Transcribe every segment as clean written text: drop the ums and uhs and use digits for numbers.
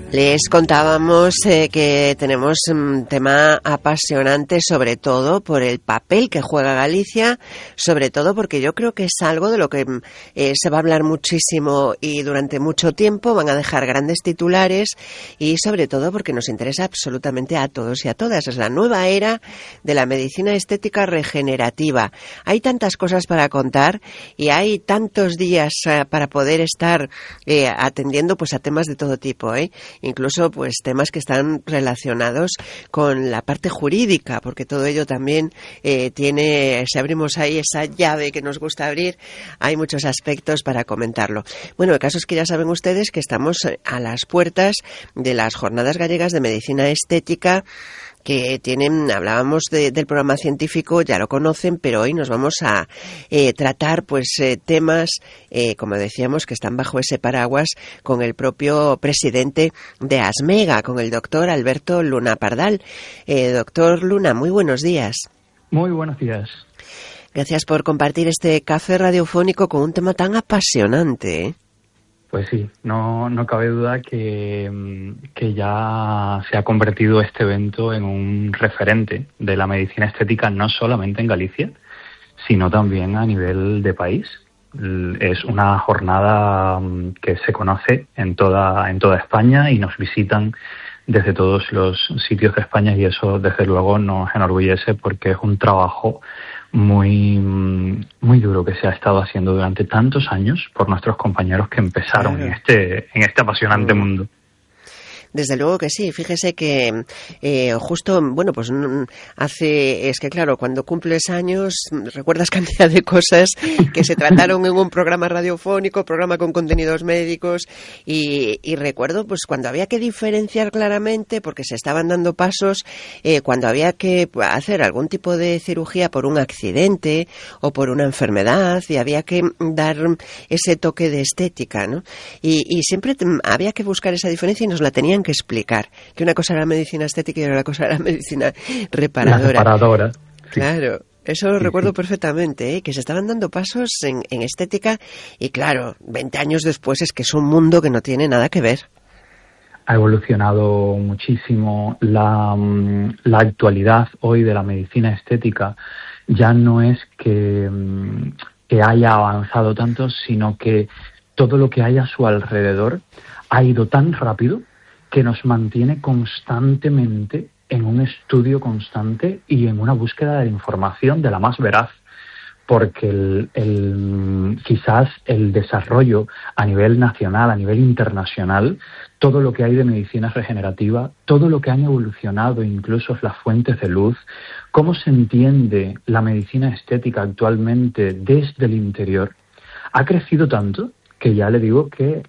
Les contábamos que tenemos un tema apasionante, sobre todo por el papel que juega Galicia, sobre todo porque yo creo que es algo de lo que se va a hablar muchísimo y durante mucho tiempo van a dejar grandes titulares, y sobre todo porque nos interesa absolutamente a todos y a todas. Es la nueva era de la medicina estética regenerativa. Hay tantas cosas para contar y hay tantos días para poder estar atendiendo pues a temas de todo tipo, incluso pues temas que están relacionados con la parte jurídica, porque todo ello también tiene, si abrimos ahí esa llave que nos gusta abrir, hay muchos aspectos para comentarlo. Bueno, el caso es que ya saben ustedes que estamos a las puertas de las Jornadas Gallegas de Medicina Estética, que tienen, hablábamos del programa científico, ya lo conocen, pero hoy nos vamos a tratar pues temas, como decíamos, que están bajo ese paraguas con el propio presidente de ASMEGA, con el doctor Alberto Luna Pardal. Doctor Luna, muy buenos días. Muy buenos días. Gracias por compartir este café radiofónico con un tema tan apasionante, Pues sí, no cabe duda que ya se ha convertido este evento en un referente de la medicina estética, no solamente en Galicia, sino también a nivel de país. Es una jornada que se conoce en toda España y nos visitan desde todos los sitios de España, y eso desde luego nos enorgullece porque es un trabajo muy duro que se ha estado haciendo durante tantos años por nuestros compañeros que empezaron en este apasionante mundo. Desde luego que sí. Fíjese que justo, bueno, pues es que claro, cuando cumples años recuerdas cantidad de cosas que se trataron en un programa radiofónico, programa con contenidos médicos, y recuerdo pues cuando había que diferenciar claramente, porque se estaban dando pasos, cuando había que hacer algún tipo de cirugía por un accidente o por una enfermedad, y había que dar ese toque de estética, ¿no? Y siempre había que buscar esa diferencia y nos la tenían que explicar, que una cosa era medicina estética y otra cosa era medicina reparadora. La reparadora. Sí. Claro, eso lo recuerdo perfectamente, que se estaban dando pasos en estética, y claro, 20 años después es que es un mundo que no tiene nada que ver. Ha evolucionado muchísimo. La actualidad hoy de la medicina estética ya no es que haya avanzado tanto, sino que todo lo que hay a su alrededor ha ido tan rápido que nos mantiene constantemente en un estudio constante y en una búsqueda de información de la más veraz, porque quizás el desarrollo a nivel nacional, a nivel internacional, todo lo que hay de medicina regenerativa, todo lo que han evolucionado, incluso las fuentes de luz, cómo se entiende la medicina estética actualmente desde el interior, ha crecido tanto que ya le digo que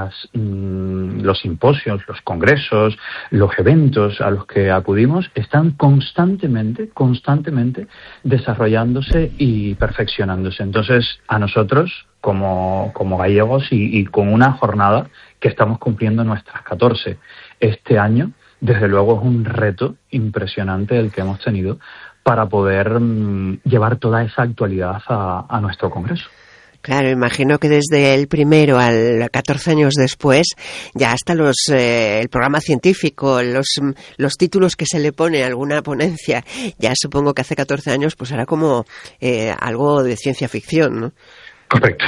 los simposios, los congresos, los eventos a los que acudimos están constantemente desarrollándose y perfeccionándose. Entonces, a nosotros, como gallegos y con una jornada que estamos cumpliendo nuestras 14 este año, desde luego es un reto impresionante el que hemos tenido para poder llevar toda esa actualidad a nuestro congreso. Claro, imagino que desde el primero al 14 años después, ya hasta el programa científico, los títulos que se le pone a alguna ponencia, ya supongo que hace 14 años pues era como algo de ciencia ficción, ¿no? Correcto,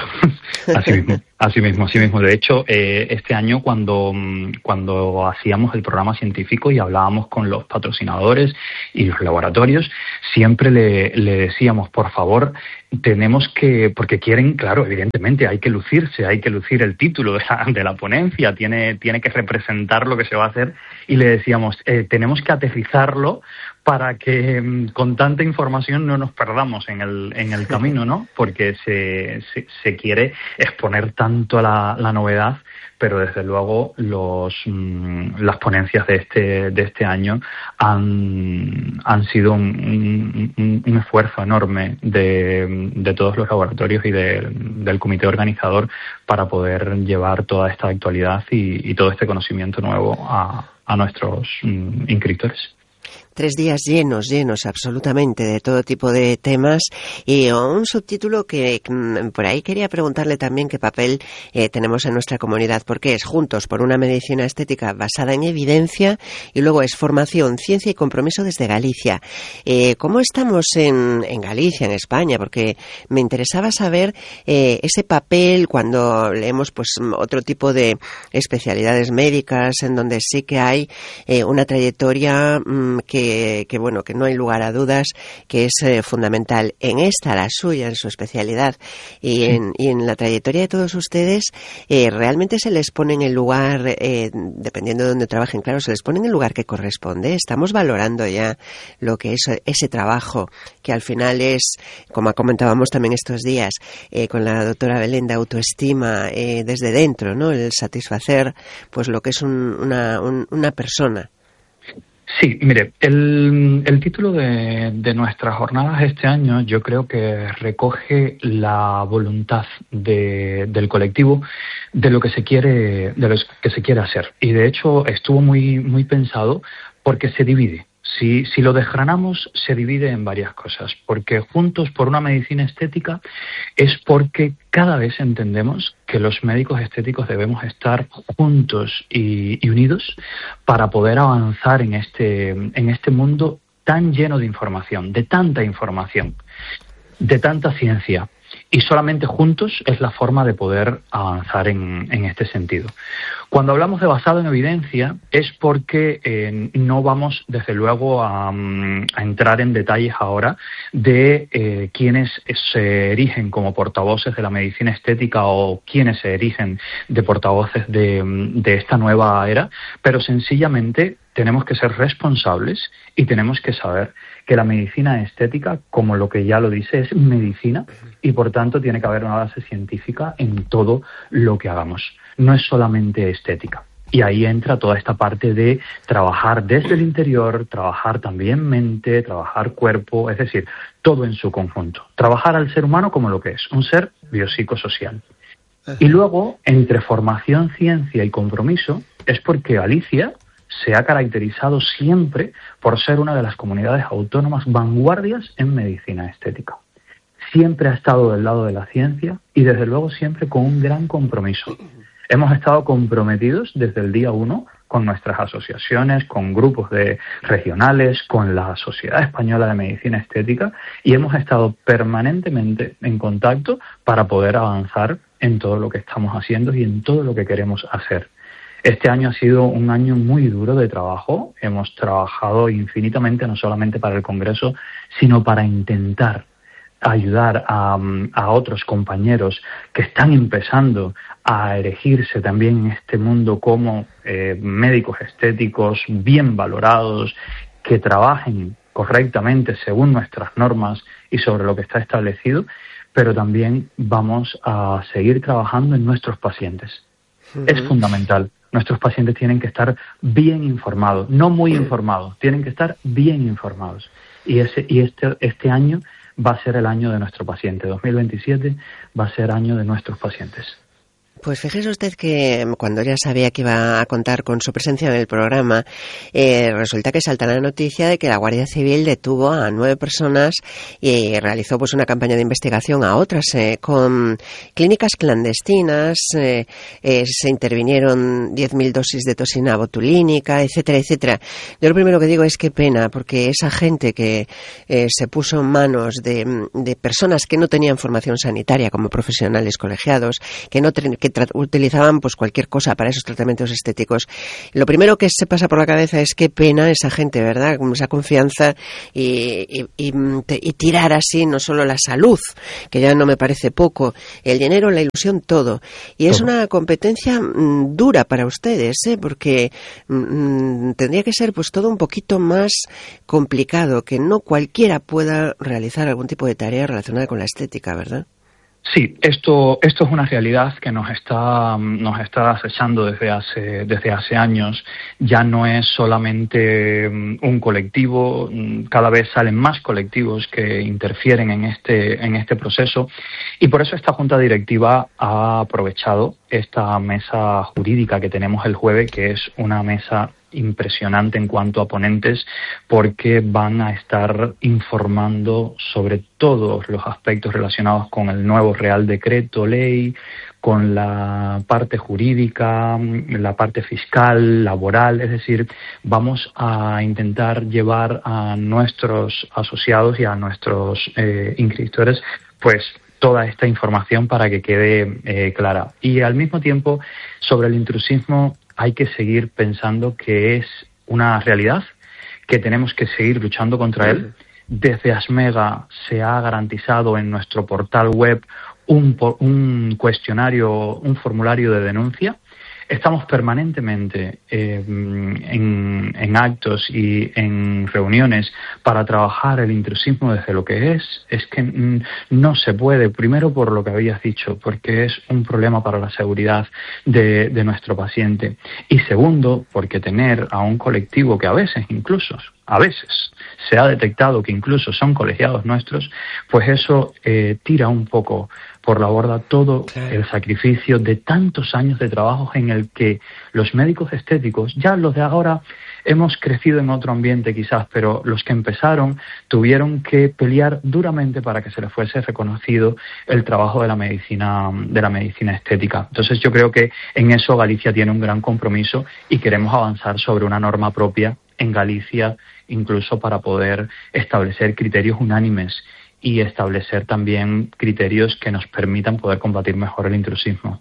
así mismo. De hecho, este año cuando hacíamos el programa científico y hablábamos con los patrocinadores y los laboratorios, siempre le decíamos, por favor, tenemos que, porque quieren, claro, evidentemente hay que lucir el título de la ponencia, tiene que representar lo que se va a hacer, y le decíamos, tenemos que aterrizarlo para que con tanta información no nos perdamos en el camino, ¿no? Porque se quiere exponer tanto a la novedad, pero desde luego las ponencias de este año han sido un esfuerzo enorme de todos los laboratorios y del comité organizador para poder llevar toda esta actualidad y todo este conocimiento nuevo a nuestros inscriptores. 3 días llenos absolutamente de todo tipo de temas, y un subtítulo que por ahí quería preguntarle también qué papel tenemos en nuestra comunidad, porque es Juntos por una medicina estética basada en evidencia, y luego es Formación, Ciencia y Compromiso desde Galicia. ¿Cómo estamos en Galicia, en España? Porque me interesaba saber ese papel cuando leemos pues otro tipo de especialidades médicas en donde sí que hay una trayectoria que no hay lugar a dudas que es fundamental. En esta, la suya, en su especialidad y en la trayectoria de todos ustedes, realmente se les pone en el lugar, dependiendo de donde trabajen, claro, se les pone en el lugar que corresponde. Estamos valorando ya lo que es ese trabajo, que al final es, como comentábamos también estos días con la doctora Belén, de autoestima desde dentro, ¿no? El satisfacer pues lo que es una persona. Sí, mire, el título de nuestras jornadas este año yo creo que recoge la voluntad del colectivo de lo que se quiere hacer, y de hecho estuvo muy pensado porque se divide. Si lo desgranamos, se divide en varias cosas, porque Juntos por una medicina estética es porque cada vez entendemos que los médicos estéticos debemos estar juntos y unidos para poder avanzar en este mundo tan lleno de información, de tanta ciencia. Y solamente juntos es la forma de poder avanzar en este sentido. Cuando hablamos de basado en evidencia es porque no vamos, desde luego, a entrar en detalles ahora de quiénes se erigen como portavoces de la medicina estética o quiénes se erigen de portavoces de esta nueva era, pero sencillamente tenemos que ser responsables y tenemos que saber que la medicina estética, como lo que ya lo dice, es medicina, y por tanto tiene que haber una base científica en todo lo que hagamos. No es solamente estética. Y ahí entra toda esta parte de trabajar desde el interior, trabajar también mente, trabajar cuerpo, es decir, todo en su conjunto. Trabajar al ser humano como lo que es, un ser biopsicosocial. Y luego, entre formación, ciencia y compromiso, es porque Galicia se ha caracterizado siempre por ser una de las comunidades autónomas vanguardias en medicina estética. Siempre ha estado del lado de la ciencia y, desde luego, siempre con un gran compromiso. Hemos estado comprometidos desde el día 1 con nuestras asociaciones, con grupos regionales, con la Sociedad Española de Medicina Estética, y hemos estado permanentemente en contacto para poder avanzar en todo lo que estamos haciendo y en todo lo que queremos hacer. Este año ha sido un año muy duro de trabajo. Hemos trabajado infinitamente, no solamente para el Congreso, sino para intentar ayudar a otros compañeros que están empezando a erigirse también en este mundo como médicos estéticos bien valorados, que trabajen correctamente según nuestras normas y sobre lo que está establecido, pero también vamos a seguir trabajando en nuestros pacientes. Es fundamental. Nuestros pacientes tienen que estar bien informados, no muy informados, tienen que estar bien informados. Y este año va a ser el año de nuestro paciente. 2027 va a ser año de nuestros pacientes. Pues fíjese usted que cuando ya sabía que iba a contar con su presencia en el programa, resulta que salta la noticia de que la Guardia Civil detuvo a 9 personas y realizó pues una campaña de investigación a otras con clínicas clandestinas. Se intervinieron 10.000 dosis de toxina botulínica, etcétera, etcétera. Yo lo primero que digo es qué pena, porque esa gente que se puso en manos de personas que no tenían formación sanitaria como profesionales colegiados, que utilizaban pues cualquier cosa para esos tratamientos estéticos. Lo primero que se pasa por la cabeza es qué pena esa gente, ¿verdad? Con esa confianza y tirar así no solo la salud, que ya no me parece poco, el dinero, la ilusión, todo. Y es una competencia dura para ustedes, porque tendría que ser pues todo un poquito más complicado, que no cualquiera pueda realizar algún tipo de tarea relacionada con la estética, ¿verdad? Sí, esto es una realidad que nos está acechando desde hace años. Ya no es solamente un colectivo, cada vez salen más colectivos que interfieren en este proceso, y por eso esta Junta Directiva ha aprovechado esta mesa jurídica que tenemos el jueves, que es una mesa impresionante en cuanto a ponentes, porque van a estar informando sobre todos los aspectos relacionados con el nuevo Real Decreto Ley, con la parte jurídica, la parte fiscal, laboral. Es decir, vamos a intentar llevar a nuestros asociados y a nuestros inscriptores pues toda esta información para que quede clara. Y al mismo tiempo, sobre el intrusismo hay que seguir pensando que es una realidad, que tenemos que seguir luchando contra él. Desde Asmega se ha garantizado en nuestro portal web un cuestionario, un formulario de denuncia. Estamos permanentemente en actos y en reuniones para trabajar el intrusismo desde lo que es que no se puede, primero por lo que habías dicho, porque es un problema para la seguridad de nuestro paciente, y segundo, porque tener a un colectivo que a veces se ha detectado que incluso son colegiados nuestros, pues eso tira un poco por la borda todo el sacrificio de tantos años de trabajo en el que los médicos estéticos, ya los de ahora hemos crecido en otro ambiente quizás, pero los que empezaron tuvieron que pelear duramente para que se les fuese reconocido el trabajo de la medicina estética. Entonces yo creo que en eso Galicia tiene un gran compromiso y queremos avanzar sobre una norma propia en Galicia, incluso para poder establecer criterios unánimes y establecer también criterios que nos permitan poder combatir mejor el intrusismo.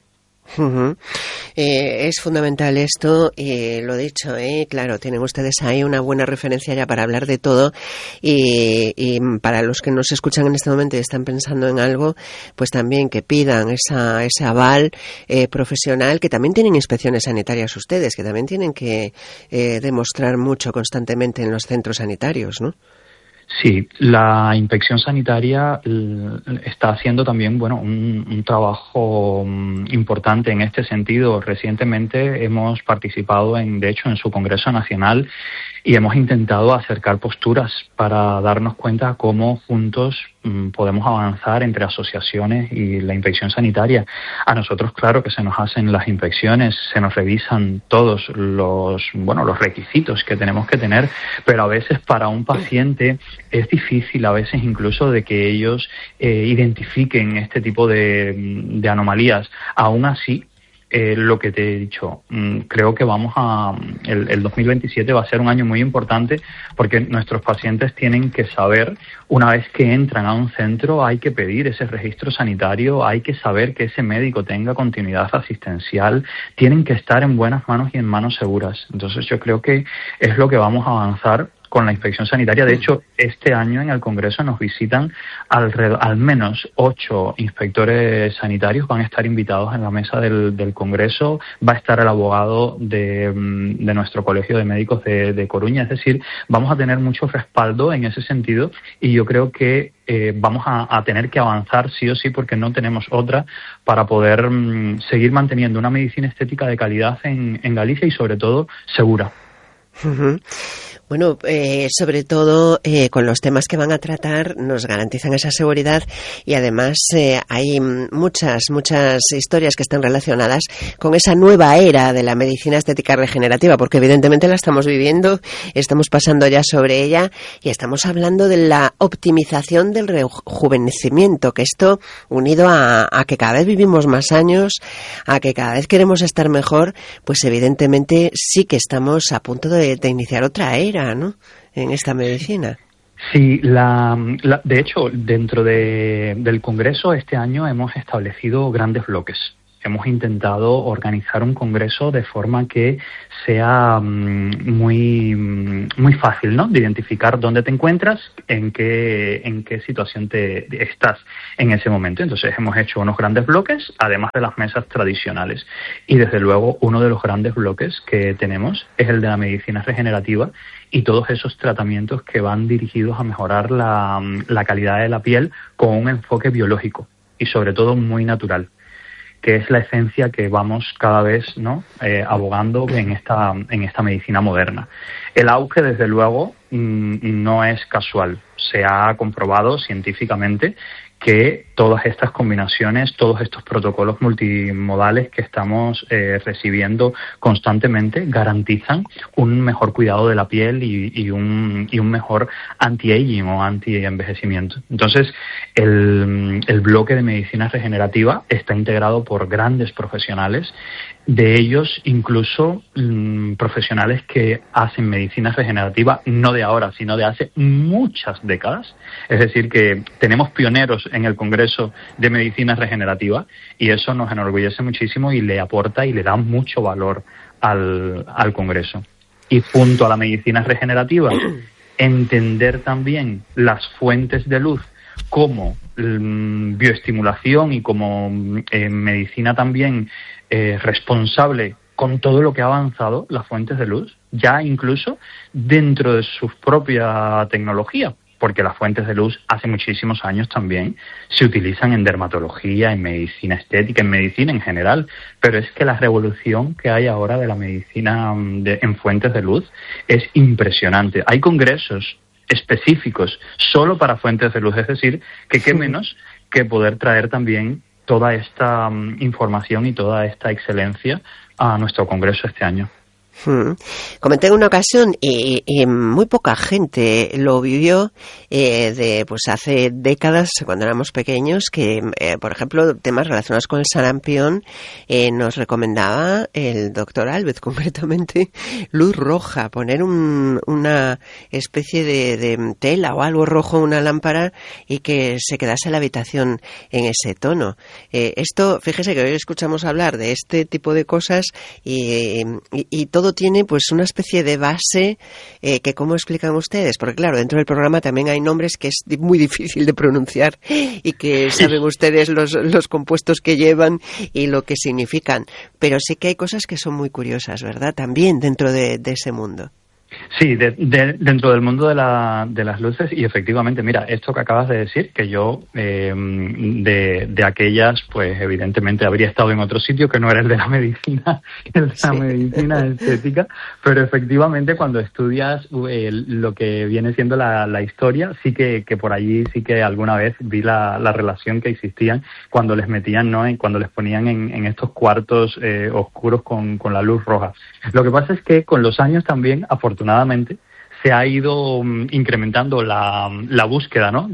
Es fundamental esto, lo dicho, claro, tienen ustedes ahí una buena referencia ya para hablar de todo, y para los que nos escuchan en este momento y están pensando en algo, pues también que pidan ese aval profesional, que también tienen inspecciones sanitarias ustedes, que también tienen que demostrar mucho constantemente en los centros sanitarios, ¿no? Sí, la inspección sanitaria está haciendo también, un trabajo importante en este sentido. Recientemente hemos participado de hecho, en su Congreso Nacional, y hemos intentado acercar posturas para darnos cuenta cómo juntos podemos avanzar entre asociaciones y la inspección sanitaria. A nosotros, claro, que se nos hacen las inspecciones, se nos revisan todos los requisitos que tenemos que tener, pero a veces para un paciente es difícil, a veces incluso, de que ellos identifiquen este tipo de anomalías. Aún así, lo que te he dicho, creo que el 2027 va a ser un año muy importante, porque nuestros pacientes tienen que saber, una vez que entran a un centro, hay que pedir ese registro sanitario, hay que saber que ese médico tenga continuidad asistencial, tienen que estar en buenas manos y en manos seguras. Entonces yo creo que es lo que vamos a avanzar con la inspección sanitaria. De hecho, este año en el Congreso nos visitan al menos 8 inspectores sanitarios. Van a estar invitados en la mesa del Congreso. Va a estar el abogado de nuestro Colegio de Médicos de Coruña. Es decir, vamos a tener mucho respaldo en ese sentido, y yo creo que vamos a tener que avanzar sí o sí, porque no tenemos otra, para poder seguir manteniendo una medicina estética de calidad en Galicia, y sobre todo segura. Bueno, sobre todo con los temas que van a tratar nos garantizan esa seguridad, y además hay muchas historias que están relacionadas con esa nueva era de la medicina estética regenerativa, porque evidentemente la estamos viviendo, estamos pasando ya sobre ella, y estamos hablando de la optimización del rejuvenecimiento, que esto, unido a que cada vez vivimos más años, a que cada vez queremos estar mejor, pues evidentemente sí que estamos a punto de iniciar otra era, ¿no?, en esta medicina. Sí, de hecho, dentro del Congreso este año hemos establecido grandes bloques. Hemos intentado organizar un congreso de forma que sea muy fácil, ¿no?, de identificar dónde te encuentras, en qué situación estás en ese momento. Entonces hemos hecho unos grandes bloques, además de las mesas tradicionales. Y desde luego uno de los grandes bloques que tenemos es el de la medicina regenerativa, y todos esos tratamientos que van dirigidos a mejorar la calidad de la piel con un enfoque biológico y sobre todo muy natural, que es la esencia que vamos cada vez, ¿no?, abogando en esta medicina moderna. El auge, desde luego, no es casual. Se ha comprobado científicamente que todas estas combinaciones, todos estos protocolos multimodales que estamos recibiendo constantemente garantizan un mejor cuidado de la piel y un mejor anti-aging o anti-envejecimiento. Entonces, el bloque de medicina regenerativa está integrado por grandes profesionales, de ellos incluso profesionales que hacen medicina regenerativa no de ahora, sino de hace muchas décadas. Es decir, que tenemos pioneros en el Congreso de Medicina Regenerativa y eso nos enorgullece muchísimo y le aporta y le da mucho valor al Congreso. Y junto a la medicina regenerativa, entender también las fuentes de luz como bioestimulación y como medicina también responsable con todo lo que ha avanzado las fuentes de luz, ya incluso dentro de su propia tecnología, porque las fuentes de luz hace muchísimos años también se utilizan en dermatología, en medicina estética, en medicina en general, pero es que la revolución que hay ahora de la medicina en fuentes de luz es impresionante. Hay congresos específicos solo para fuentes de luz, es decir, que qué menos que poder traer también toda esta información y toda esta excelencia a nuestro congreso este año. Comenté en una ocasión y muy poca gente lo vivió pues hace décadas cuando éramos pequeños que por ejemplo temas relacionados con el sarampión nos recomendaba el doctor Albert concretamente luz roja, poner una especie de tela o algo rojo en una lámpara y que se quedase la habitación en ese tono. Esto, fíjese que hoy escuchamos hablar de este tipo de cosas y todo tiene pues una especie de base que ¿cómo explican ustedes? Porque claro, dentro del programa también hay nombres que es muy difícil de pronunciar y que saben ustedes los compuestos que llevan y lo que significan, pero sí que hay cosas que son muy curiosas, ¿verdad? También dentro de ese mundo. Sí, dentro del mundo de las luces y efectivamente, mira, esto que acabas de decir, que yo de aquellas, pues evidentemente habría estado en otro sitio que no era el de la medicina, medicina estética, pero efectivamente cuando estudias lo que viene siendo la historia, sí que por allí sí que alguna vez vi la relación que existían cuando les metían, ¿no? Cuando les ponían en estos cuartos oscuros con la luz roja. Lo que pasa es que con los años también, afortunadamente, se ha ido incrementando la búsqueda, ¿no?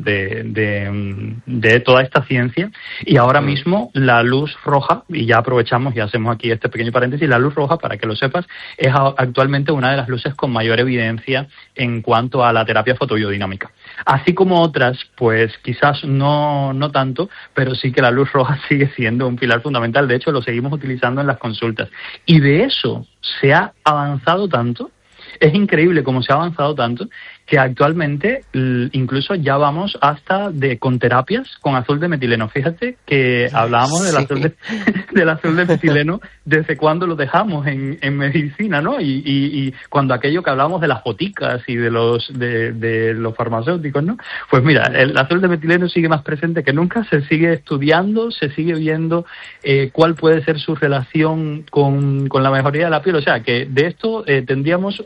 de toda esta ciencia y ahora mismo la luz roja, y ya aprovechamos y hacemos aquí este pequeño paréntesis, la luz roja, para que lo sepas, es actualmente una de las luces con mayor evidencia en cuanto a la terapia fotobiodinámica. Así como otras, pues quizás no tanto, pero sí que la luz roja sigue siendo un pilar fundamental. De hecho, lo seguimos utilizando en las consultas. Y de eso se ha avanzado tanto. Es increíble cómo se ha avanzado tanto que actualmente incluso ya vamos hasta con terapias con azul de metileno. Fíjate que hablábamos del azul de metileno desde cuando lo dejamos en medicina, ¿no? Y cuando aquello que hablábamos de las boticas y de los farmacéuticos, ¿no? Pues mira, el azul de metileno sigue más presente que nunca, se sigue estudiando, se sigue viendo cuál puede ser su relación con la mejoría de la piel. O sea, que de esto tendríamos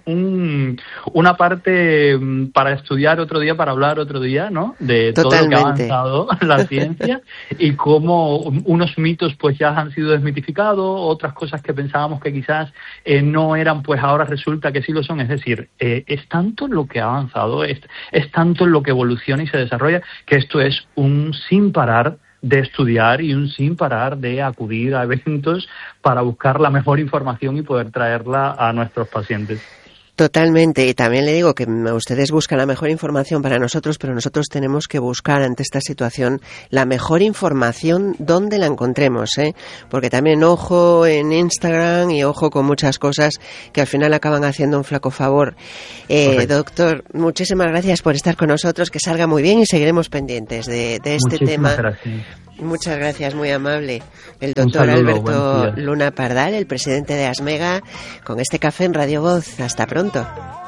una parte para estudiar otro día, para hablar otro día, ¿no? De Totalmente. Todo lo que ha avanzado la ciencia y cómo unos mitos pues ya han sido desmitificados, otras cosas que pensábamos que quizás no eran, pues ahora resulta que sí lo son. Es decir, es tanto lo que ha avanzado, es tanto lo que evoluciona y se desarrolla, que esto es un sin parar de estudiar y un sin parar de acudir a eventos para buscar la mejor información y poder traerla a nuestros pacientes. Totalmente, y también le digo que ustedes buscan la mejor información para nosotros, pero nosotros tenemos que buscar ante esta situación la mejor información donde la encontremos, porque también ojo en Instagram y ojo con muchas cosas que al final acaban haciendo un flaco favor. Doctor, muchísimas gracias por estar con nosotros, que salga muy bien y seguiremos pendientes de este tema. Gracias. Muchas gracias, muy amable. El doctor Alberto Luna Pardal, el presidente de ASMEGA, con este café en Radio Voz. Hasta pronto.